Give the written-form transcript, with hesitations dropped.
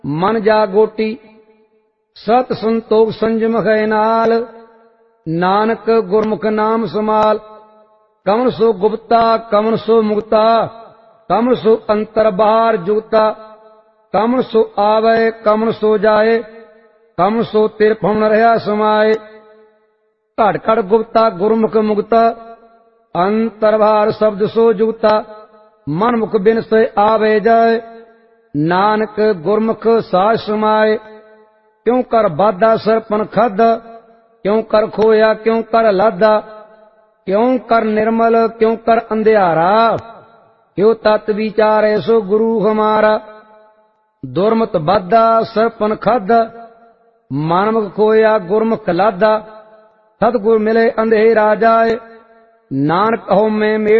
मन जागोटी सत संतोख संजम है नाल। नानक गुरमुख नाम समाल। कमन सो गुप्ता कमन सो मुक्ता कमन सो अंतर बाहर जुगता। कमन सो आवे कमन सो जाए कमन सो तिरफुन रहा समाए। घट घट गुप्ता गुरमुख मुक्ता अंतर बाहर शब्द सो जुगता। मन मुख बिन से आवे जाए नानक गुरमुख साज समाए। क्यों कर बाधा सरपन खाधा क्यों कर खोया क्यों कर लाधा। क्यों कर निर्मल क्यों कर अंधियारा क्यों तत् विचार ऐसो गुरु हमारा। दुर्मत बाधा सरपन खाधा मानमुख खोया गुरमुख लाधा। सतगुर मिले अंधेरा जाए नानक हो में मेल